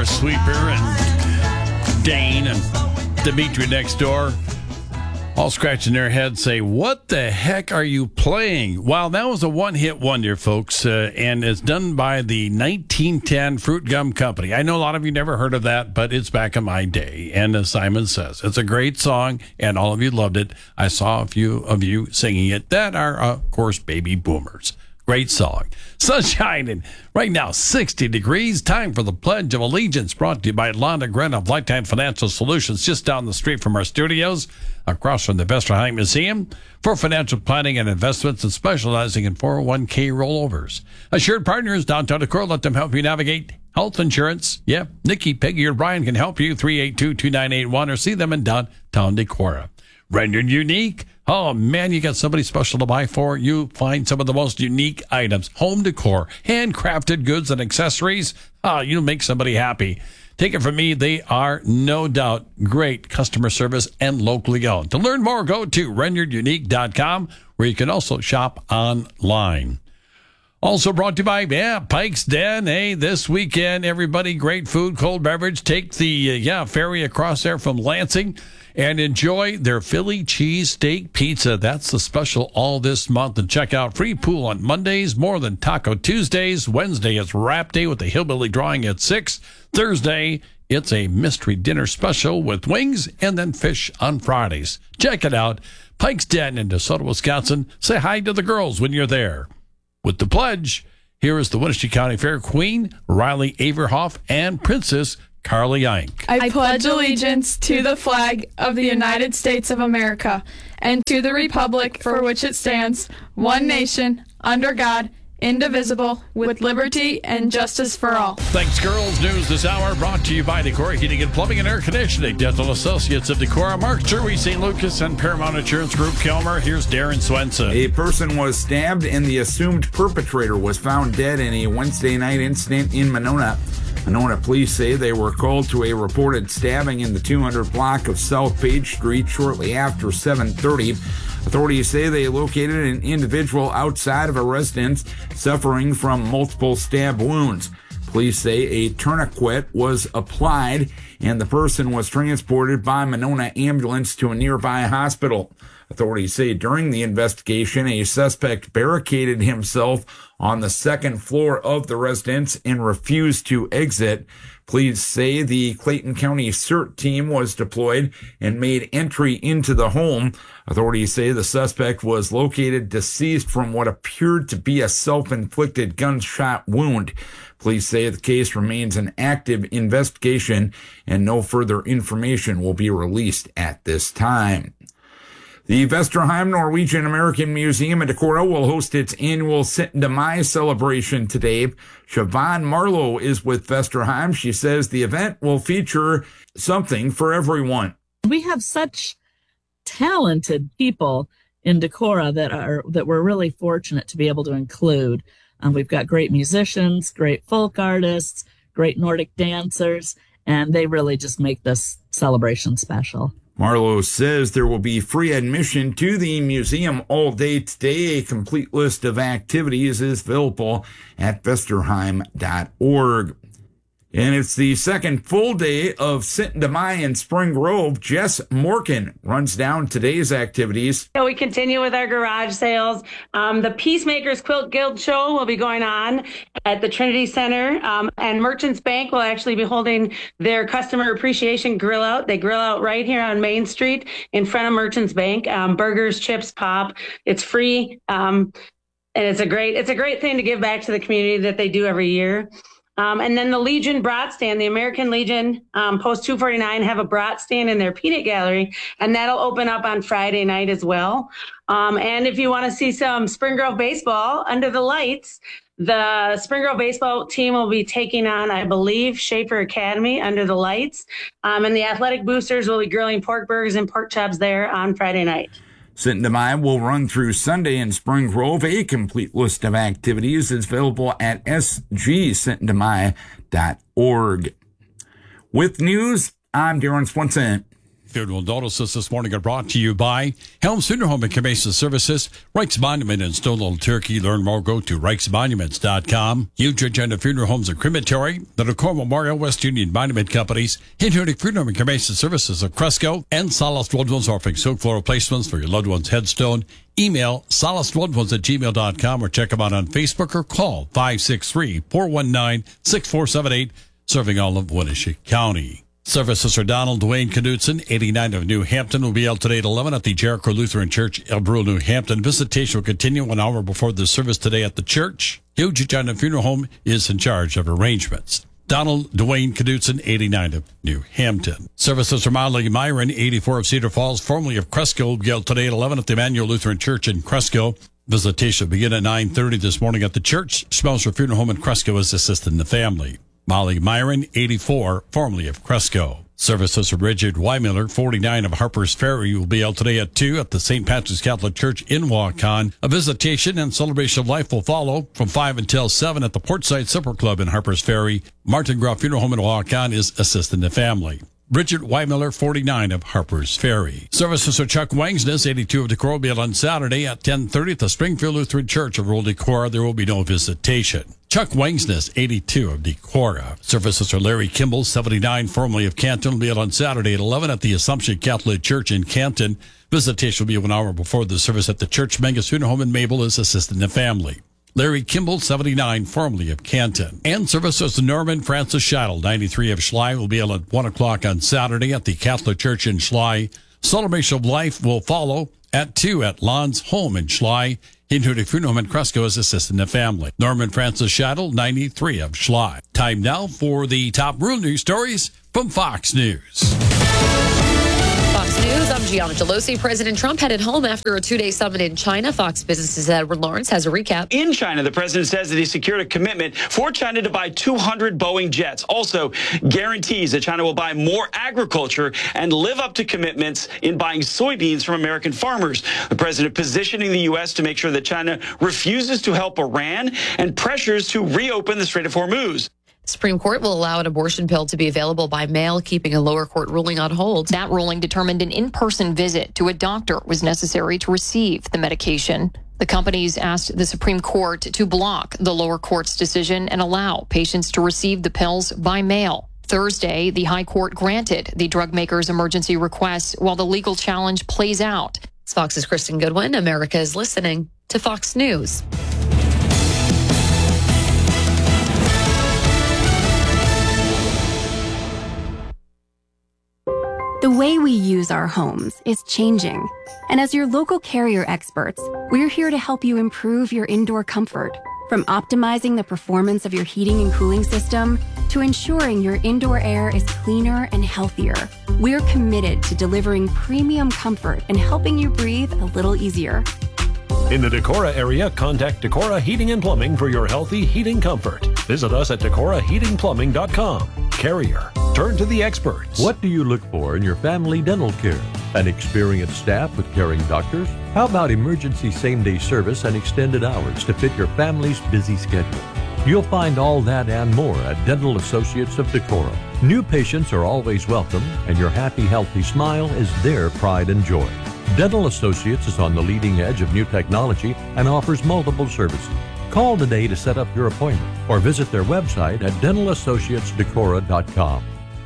Sweeper and Dane and Dimitri next door, all scratching their heads, say, what the heck are you playing? Well, that was a one-hit wonder, folks, and it's done by the 1910 Fruit Gum Company. I know a lot of you never heard of that, but it's back in my day. And as Simon says, it's a great song, and all of you loved it. I saw a few of you singing it that are, of course, baby boomers. Great song. Sunshine and right now 60 degrees. Time for the Pledge of Allegiance, brought to you by Londa Gren of Lifetime Financial Solutions, just down the street from our studios, across from the Vesterheim Museum, for financial planning and investments and specializing in 401k rollovers. Assured Partners, downtown Decorah, let them help you navigate health insurance. Yeah, Nikki, Peggy, or Brian can help you, 382-2981, or see them in downtown Decorah. Rendered unique. Oh, man, you got somebody special to buy for. You find some of the most unique items. Home decor, handcrafted goods and accessories. You make somebody happy. Take it from me, they are no doubt great customer service and locally owned. To learn more, go to renderedunique.com, where you can also shop online. Also brought to you by, Pike's Den. Hey, this weekend, everybody, great food, cold beverage. Take the ferry across there from Lansing and enjoy their Philly cheesesteak pizza. That's the special all this month. And check out free pool on Mondays, more than Taco Tuesdays. Wednesday is Wrap Day with the Hillbilly Drawing at 6. Thursday, it's a mystery dinner special with wings and then fish on Fridays. Check it out. Pike's Den in DeSoto, Wisconsin. Say hi to the girls when you're there. With the pledge, here is the Wenatchee County Fair Queen, Riley Averhoff, and Princess Carly Ink. I pledge allegiance to the flag of the United States of America and to the republic for which it stands, one nation, under God, indivisible, with liberty and justice for all. Thanks, girls. News this hour brought to you by Decorah Heating and Plumbing and Air Conditioning, Dental Associates of Decorah, Mark Jerwy, St. Lucas, and Paramount Insurance Group, Kilmer. Here's Darren Swenson. A person was stabbed and the assumed perpetrator was found dead in a Wednesday night incident in Monona. Monona police say they were called to a reported stabbing in the 200 block of South Page Street shortly after 7:30. Authorities say they located an individual outside of a residence suffering from multiple stab wounds. Police say a tourniquet was applied and the person was transported by Monona ambulance to a nearby hospital. Authorities say during the investigation, a suspect barricaded himself on the second floor of the residence and refused to exit. Police say the Clayton County CERT team was deployed and made entry into the home. Authorities say the suspect was located deceased from what appeared to be a self-inflicted gunshot wound. Police say the case remains an active investigation and no further information will be released at this time. The Vesterheim Norwegian American Museum in Decorah will host its annual 17 Mai celebration today. Siobhan Marlowe is with Vesterheim. She says the event will feature something for everyone. We have such talented people in Decorah that we're really fortunate to be able to include. We've got great musicians, great folk artists, great Nordic dancers, and they really just make this celebration special. Marlowe says there will be free admission to the museum all day today. A complete list of activities is available at vesterheim.org. And it's the second full day of 17 Mai in Spring Grove. Jess Morkin runs down today's activities. So we continue with our garage sales. The Peacemakers Quilt Guild Show will be going on at the Trinity Center. And Merchants Bank will actually be holding their Customer Appreciation Grill Out. They grill out right here on Main Street in front of Merchants Bank. Burgers, chips, pop. It's free. And it's a great thing to give back to the community that they do every year. And then the Legion Brat Stand, the American Legion, Post 249 have a brat stand in their peanut gallery, and that'll open up on Friday night as well. And if you want to see some Spring Grove baseball under the lights, the Spring Grove baseball team will be taking on, I believe, Schaefer Academy under the lights. And the athletic boosters will be grilling pork burgers and pork chops there on Friday night. 17 Mai will run through Sunday in Spring Grove. A complete list of activities is available at sg17mai.org. With news, I'm Darren Swenson. Funeral notices this morning are brought to you by Helms Funeral Home and Cremation Services, Reichs Monument in Stone Little Turkey. Learn more, go to reichsmonuments.com. Huge Agenda Funeral Homes and Crematory, the Decor Memorial West Union Monument Companies, Hinterdick Funeral Home and Cremation Services of Cresco, and Solace Loved Ones offering silk floor replacements for your loved one's headstone. Email solacelovedones@gmail.com or check them out on Facebook or call 563-419-6478, serving all of Winnebago County. Services for Donald Dwayne Knudsen, 89 of New Hampton, will be held today at 11 at the Jericho Lutheran Church, El Brule, New Hampton. Visitation will continue 1 hour before the service today at the church. Huge Agenda Funeral Home is in charge of arrangements. Donald Dwayne Knudsen, 89 of New Hampton. Services for Molly Myron, 84 of Cedar Falls, formerly of Cresco, will be held today at 11 at the Emmanuel Lutheran Church in Cresco. Visitation will begin at 9:30 this morning at the church. Smelser Funeral Home in Cresco is assisting the family. Molly Myron, 84, formerly of Cresco. Services for Richard Weimiller, 49 of Harper's Ferry, will be held today at 2 at the St. Patrick's Catholic Church in Waukon. A visitation and celebration of life will follow from 5 until 7 at the Portside Supper Club in Harper's Ferry. Martin Groff Funeral Home in Waukon is assisting the family. Richard Weimiller, 49 of Harper's Ferry. Services for Chuck Wangsness, 82 of Decorah, will be held on Saturday at 10:30 at the Springfield Lutheran Church of Rural Decorah. There will be no visitation. Chuck Wangsness, 82 of Decorah. Services for Larry Kimball, 79, formerly of Canton, will be held on Saturday at 11 at the Assumption Catholic Church in Canton. Visitation will be 1 hour before the service at the church. Mengus Funeral Home in Mabel is assisting the family. Larry Kimball, 79, formerly of Canton. And services to Norman Francis Scheidel, 93 of Schley, will be held at 1 o'clock on Saturday at the Catholic Church in Schley. Celebration of life will follow at 2 at Lon's home in Schley. Hinterdick Funeral Home in Cresco is assisting the family. Norman Francis Scheidel, 93 of Schley. Time now for the top rural news stories from Fox News. Fox News, I'm Gianna Gelosi. President Trump headed home after a 2-day summit in China. Fox Business's Edward Lawrence has a recap. In China, the president says that he secured a commitment for China to buy 200 Boeing jets. Also guarantees that China will buy more agriculture and live up to commitments in buying soybeans from American farmers. The president positioning the U.S. to make sure that China refuses to help Iran and pressures to reopen the Strait of Hormuz. The Supreme Court will allow an abortion pill to be available by mail, keeping a lower court ruling on hold. That ruling determined an in-person visit to a doctor was necessary to receive the medication. The companies asked the Supreme Court to block the lower court's decision and allow patients to receive the pills by mail. Thursday, the High Court granted the drug maker's emergency request while the legal challenge plays out. It's Fox's Kristen Goodwin. America is listening to Fox News. The way we use our homes is changing. And as your local Carrier experts, we're here to help you improve your indoor comfort. From optimizing the performance of your heating and cooling system to ensuring your indoor air is cleaner and healthier, we're committed to delivering premium comfort and helping you breathe a little easier. In the Decorah area, contact Decorah Heating and Plumbing for your healthy heating comfort. Visit us at DecorahHeatingPlumbing.com. Carrier. Turn to the experts. What do you look for in your family dental care? An experienced staff with caring doctors? How about emergency same-day service and extended hours to fit your family's busy schedule? You'll find all that and more at Dental Associates of Decorah. New patients are always welcome, and your happy, healthy smile is their pride and joy. Dental Associates is on the leading edge of new technology and offers multiple services. Call today to set up your appointment or visit their website at DentalAssociatesDecorah.com.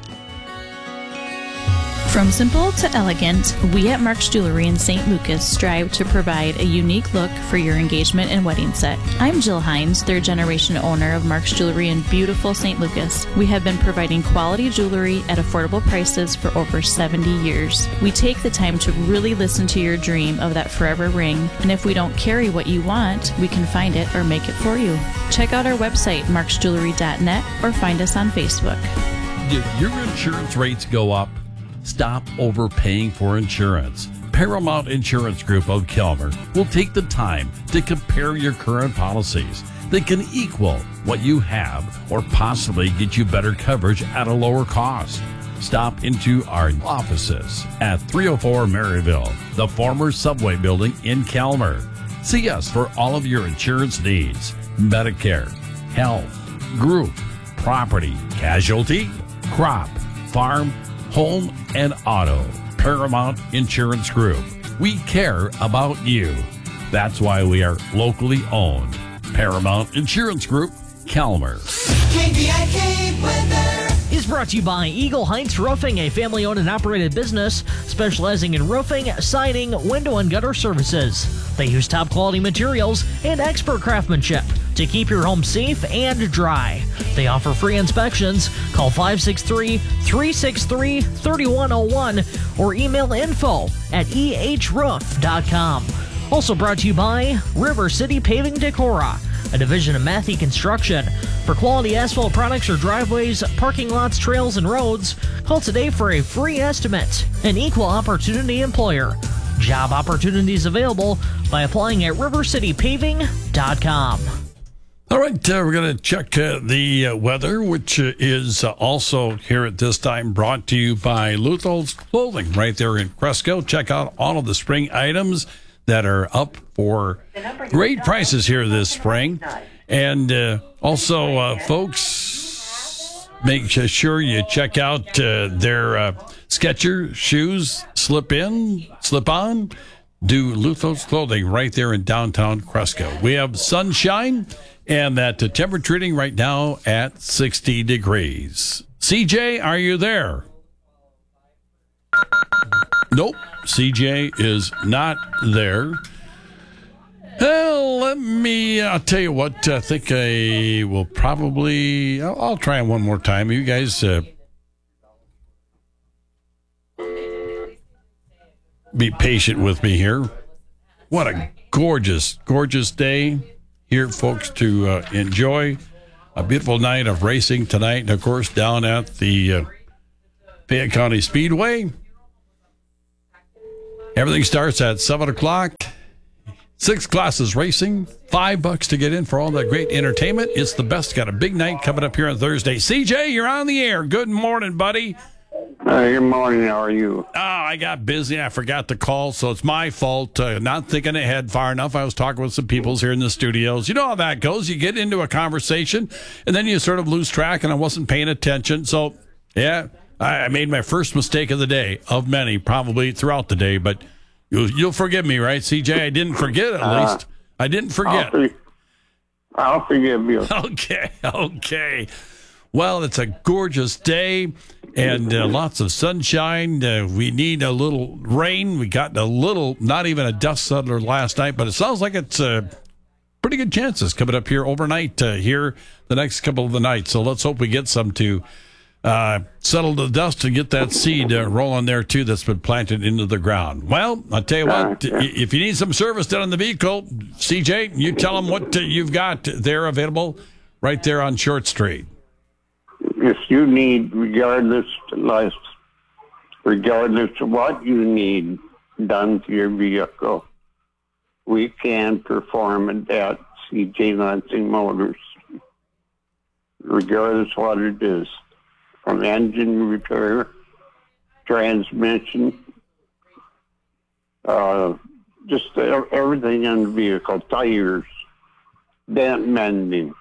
From simple to elegant, we at Mark's Jewelry in St. Lucas strive to provide a unique look for your engagement and wedding set. I'm Jill Hines, third generation owner of Mark's Jewelry in beautiful St. Lucas. We have been providing quality jewelry at affordable prices for over 70 years. We take the time to really listen to your dream of that forever ring, and if we don't carry what you want, we can find it or make it for you. Check out our website, marksjewelry.net, or find us on Facebook. Did your insurance rates go up? Stop overpaying for insurance. Paramount Insurance Group of Kelmer will take the time to compare your current policies. They can equal what you have or possibly get you better coverage at a lower cost. Stop into our offices at 304 Maryville, the former Subway building in Kelmer. See us for all of your insurance needs. Medicare, health, group, property, casualty, crop, farm, home, and auto. Paramount Insurance Group. We care about you. That's why we are locally owned. Paramount Insurance Group, Calmer. KVIK weather is brought to you by Eagle Heights Roofing, a family-owned and operated business specializing in roofing, siding, window, and gutter services. They use top-quality materials and expert craftsmanship to keep your home safe and dry. They offer free inspections. Call 563-363-3101 or email info@ehroof.com. Also brought to you by River City Paving Decorah, a division of Matthey Construction. For quality asphalt products or driveways, parking lots, trails, and roads, call today for a free estimate. An equal opportunity employer. Job opportunities available by applying at rivercitypaving.com. All right, we're going to check the weather, which is also here at this time brought to you by Luthol's Clothing right there in Cresco. Check out all of the spring items that are up for great prices here this spring. And also, folks, make sure you check out their Skechers shoes, slip in, slip on. Do Luthol's Clothing right there in downtown Cresco. We have sunshine and that temperature reading right now at 60 degrees. CJ, are you there? Nope, CJ is not there. Well, I'll tell you what, I think I will probably, I'll try it one more time. You guys be patient with me here. What a gorgeous, gorgeous day here, folks, to enjoy. A beautiful night of racing tonight, and of course, down at the Fayette County Speedway. Everything starts at 7 o'clock. 6 classes racing, $5 to get in for all that great entertainment. It's the best. Got a big night coming up here on Thursday. CJ, you're on the air. Good morning, buddy. Good morning. How are you? Oh, I got busy. I forgot to call, so it's my fault. Not thinking ahead far enough. I was talking with some peoples here in the studios. You know how that goes. You get into a conversation, and then you sort of lose track, and I wasn't paying attention. So, yeah, I made my first mistake of the day, of many, probably throughout the day, but you'll forgive me, right, CJ? I didn't forget, at least. I didn't forget. I'll forgive you. Okay. Well, it's a gorgeous day and lots of sunshine. We need a little rain. We got a little, not even a dust settler last night, but it sounds like it's pretty good chances coming up here overnight here the next couple of the nights. So let's hope we get some to settle the dust and get that seed rolling there, too, that's been planted into the ground. Well, I'll tell you what, if you need some service done on the vehicle, CJ, you tell them what you've got there available right there on Short Street. If you need, regardless of what you need done to your vehicle, we can perform it at CJ Lansing Motors, regardless what it is. From engine repair, transmission, just everything in the vehicle, tires, dent mending,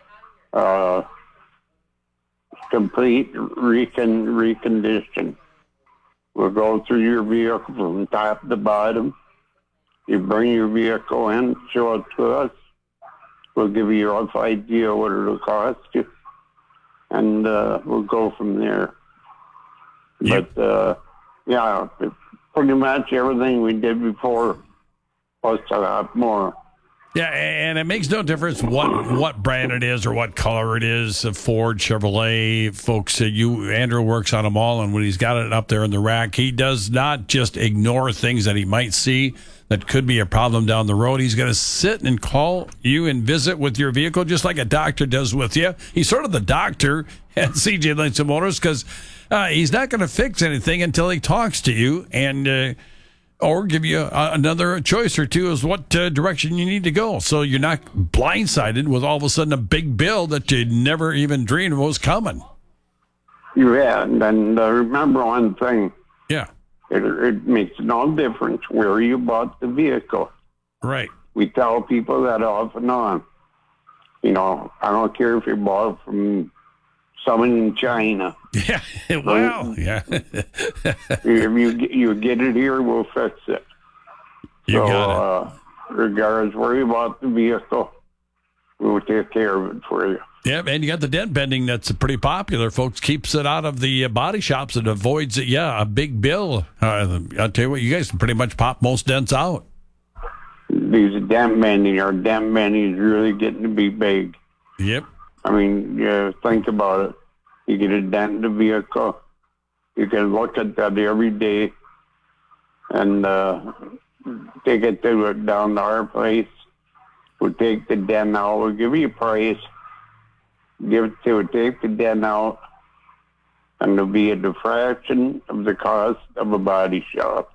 complete recondition. We'll go through your vehicle from top to bottom. You bring your vehicle in, show it to us. We'll give you a rough idea what it'll cost you. And we'll go from there. But, yeah, pretty much everything we did before, plus a lot more. Yeah, and it makes no difference what brand it is or what color it is, Ford, Chevrolet, folks. Andrew works on them all, and when he's got it up there in the rack, he does not just ignore things that he might see that could be a problem down the road. He's going to sit and call you and visit with your vehicle just like a doctor does with you. He's sort of the doctor at CJ Lansing Motors because he's not going to fix anything until he talks to you and or give you another choice or two as what direction you need to go. So you're not blindsided with all of a sudden a big bill that you never even dreamed was coming. Yeah, and remember one thing. Yeah. It makes no difference where you bought the vehicle. Right. We tell people that off and on. You know, I don't care if you bought it from Some in China. Yeah, well, yeah. If you get it here, we'll fix it. You got it. Regardless, worry about the vehicle. We'll take care of it for you. Yeah, and you got the dent bending that's pretty popular, folks. Keeps it out of the body shops. It avoids, a big bill. I'll tell you what, you guys can pretty much pop most dents out. These dent bending is really getting to be big. Yep. I mean, think about it. You get a dent in the vehicle. You can look at that every day and take it down to our place. We'll take the dent out. We'll give you a price. Take the dent out, and it'll be at a fraction of the cost of a body shop.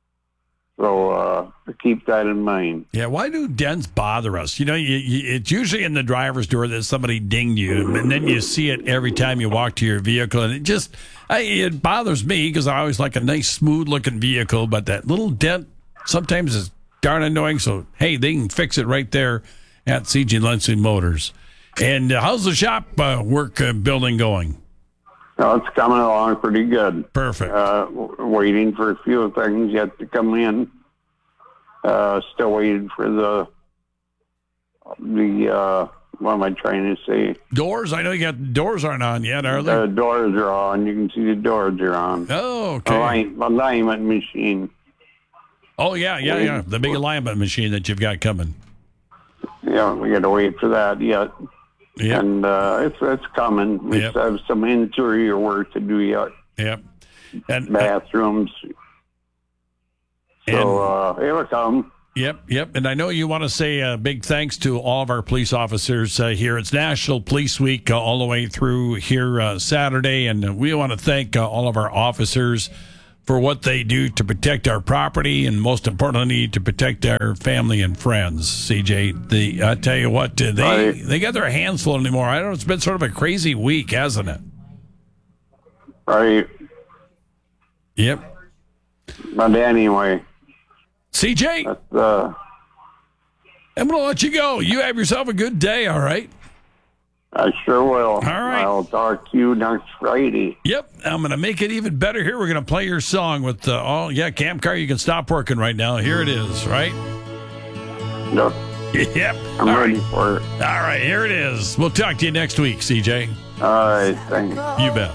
So keep that in mind. Yeah, why do dents bother us? It's usually in the driver's door that somebody dinged you, and then you see it every time you walk to your vehicle, and it bothers me because I always like a nice, smooth-looking vehicle, but that little dent sometimes is darn annoying. So, hey, they can fix it right there at C.J. Lansing Motors. And how's the shop building going? Oh, it's coming along pretty good. Perfect. Waiting for a few things yet to come in. Still waiting for the what am I trying to say? Doors? I know doors aren't on yet, are they? The doors are on. You can see the doors are on. Oh, okay. Alignment machine. Oh, yeah. The big alignment machine that you've got coming. Yeah, we got to wait for that yet. Yep. And it's coming. We still have some interior work to do yet. Yep. And bathrooms. So it'll come. Yep. And I know you want to say a big thanks to all of our police officers here. It's National Police Week all the way through here Saturday, and we want to thank all of our officers for what they do to protect our property and, most importantly, to protect our family and friends. CJ, I tell you what, they got their hands full anymore. I don't know, it's been sort of a crazy week, hasn't it? Right. Yep. But anyway. CJ, I'm going to let you go. You have yourself a good day, all right? I sure will. All right. I'll talk to you next Friday. Yep. I'm going to make it even better here. We're going to play your song with, Camp Car, you can stop working right now. Here it is, right? No. Yep. I'm ready for it. All right, here it is. We'll talk to you next week, CJ. All right, thanks. You bet.